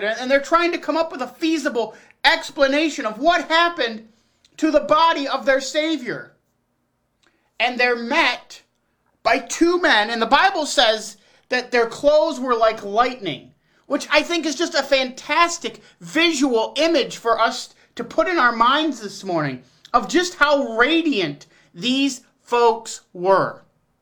it, and they're trying to come up with a feasible explanation of what happened to the body of their Savior. And they're met by two men, and the Bible says that their clothes were like lightning, which I think is just a fantastic visual image for us to put in our minds this morning of just how radiant these folks were.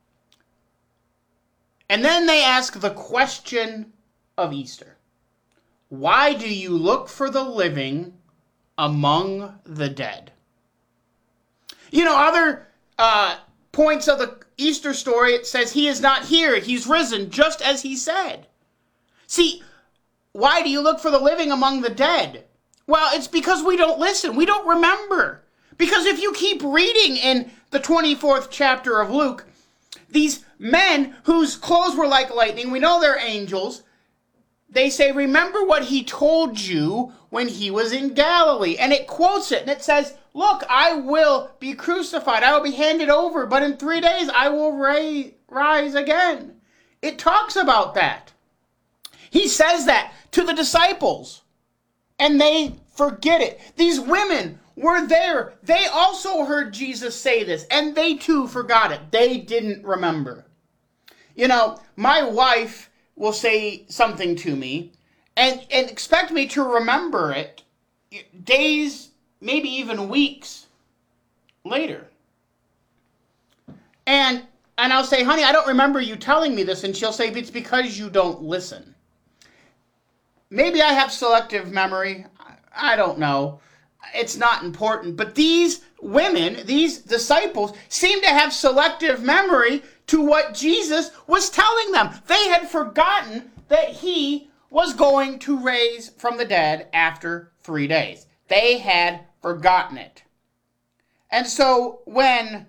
And then they ask the question of Easter. Why do you look for the living among the dead? You know, other points of the Easter story, it says he is not here, he's risen, just as he said. See, why do you look for the living among the dead? Well, it's because we don't listen, we don't remember. Because if you keep reading in the 24th chapter of Luke, these men whose clothes were like lightning, we know they're angels, they say, remember what he told you when he was in Galilee. And it quotes it, and it says, look, I will be crucified, I will be handed over, but in 3 days I will rise again. It talks about that. He says that to the disciples, and they forget it. These women were there. They also heard Jesus say this, and they too forgot it. They didn't remember. You know, my wife will say something to me and expect me to remember it days, maybe even weeks later. And I'll say, honey, I don't remember you telling me this. And she'll say, it's because you don't listen. Maybe I have selective memory. I don't know. It's not important. But these women, these disciples, seem to have selective memory to what Jesus was telling them. They had forgotten that he was going to raise from the dead after 3 days. They had forgotten it. And so when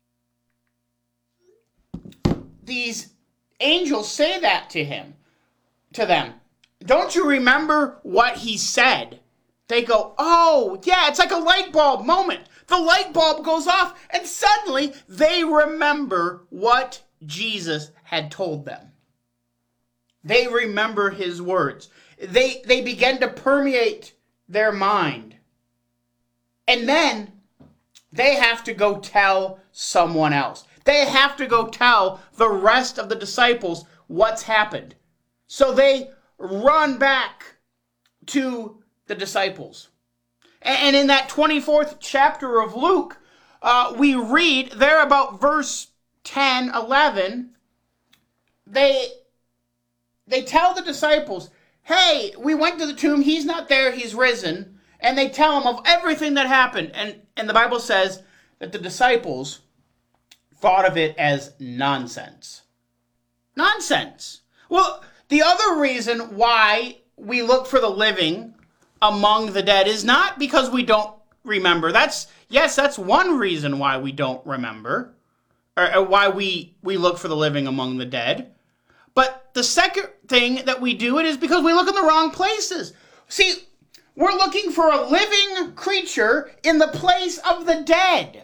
these angels say that to them, don't you remember what he said? They go, oh, yeah, it's like a light bulb moment. The light bulb goes off, and suddenly they remember what Jesus had told them. They remember his words. They begin to permeate their mind. And then they have to go tell someone else. They have to go tell the rest of the disciples what's happened. So they run back to the disciples. And in that 24th chapter of Luke, we read there about verse 10, 11, they tell the disciples, hey, we went to the tomb, he's not there, he's risen. And they tell him of everything that happened. And the Bible says that the disciples thought of it as nonsense. Nonsense. Well, the other reason why we look for the living among the dead is not because we don't remember. That's one reason why we don't remember, or why we look for the living among the dead. But the second thing that we do it is because we look in the wrong places. See, we're looking for a living creature in the place of the dead.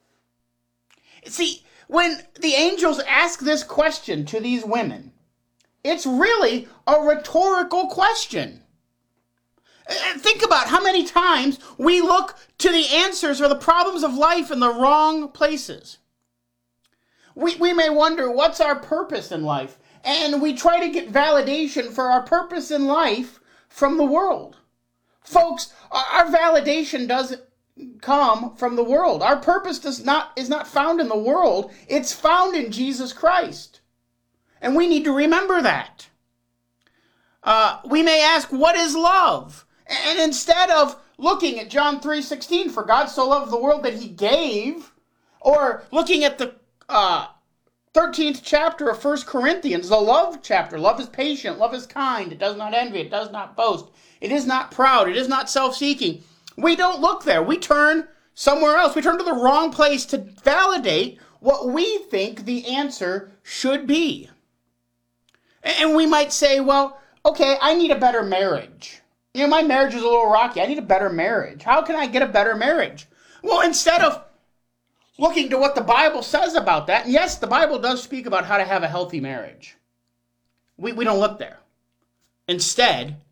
See, when the angels ask this question to these women, it's really a rhetorical question. Think about how many times we look to the answers or the problems of life in the wrong places. We may wonder, what's our purpose in life? And we try to get validation for our purpose in life from the world. Folks, our validation doesn't come from the world. Our purpose is not found in the world. It's found in Jesus Christ. And we need to remember that. We may ask, what is love? And instead of looking at John 3:16, for God so loved the world that he gave, or looking at the 13th chapter of 1 Corinthians, the love chapter, love is patient, love is kind, it does not envy, it does not boast, it is not proud, it is not self-seeking. We don't look there. We turn somewhere else. We turn to the wrong place to validate what we think the answer should be. And we might say, well, okay, I need a better marriage. You know, my marriage is a little rocky. I need a better marriage. How can I get a better marriage? Well, instead of looking to what the Bible says about that, and yes, the Bible does speak about how to have a healthy marriage. We don't look there. Instead,